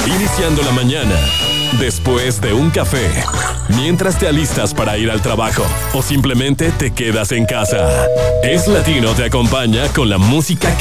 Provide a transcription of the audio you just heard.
Iniciando la mañana, después de un café, mientras te alistas para ir al trabajo o simplemente te quedas en casa. Es Latino te acompaña con la música